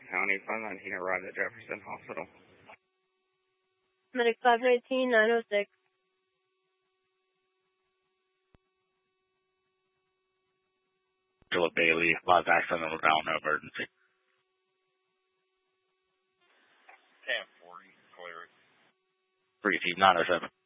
County 519 arrived at Jefferson Hospital. Medic 519, 906. Philip Bailey, live accidental down, no emergency. 1040, clear. 3 907.